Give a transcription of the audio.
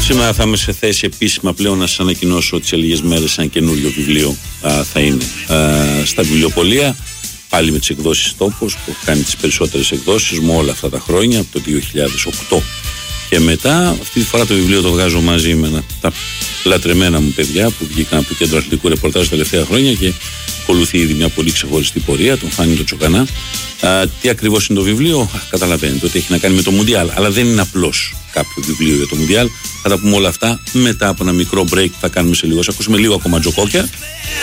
Σήμερα θα είμαι σε θέση επίσημα πλέον να σας ανακοινώσω ότι σε λίγες μέρες ένα καινούριο βιβλίο θα είναι στα βιβλιοπωλεία. Πάλι με τις εκδόσεις Τόπος που έχω κάνει τις περισσότερες εκδόσεις μου όλα αυτά τα χρόνια, από το 2008 και μετά. Αυτή τη φορά το βιβλίο το βγάζω μαζί με τα λατρεμένα μου παιδιά που βγήκαν από το Κέντρο Αθλητικού Ρεπορτάζ τα τελευταία χρόνια και ακολουθεί ήδη μια πολύ ξεχωριστή πορεία, τον Φάνη τον Τσοκανά. Τι ακριβώς είναι το βιβλίο? Καταλαβαίνετε ότι έχει να κάνει με το Μουντιάλ, αλλά δεν είναι απλώς κάποιο βιβλίο για το Μουντιάλ. Θα τα πούμε όλα αυτά μετά από ένα μικρό break που θα κάνουμε σε λίγο. Ακούσουμε λίγο ακόμα Τζοκόκια.